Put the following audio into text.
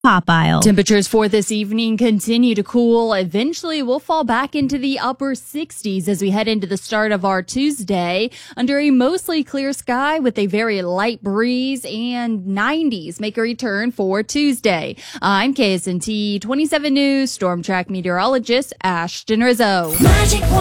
Pop Aisle. Temperatures for this evening continue to cool. Eventually, we'll fall back into the upper 60s as we head into the start of our Tuesday under a mostly clear sky with a very light breeze, and 90s make a return for Tuesday. I'm KSNT 27 News Storm Track meteorologist Ashton Rizzo. Magic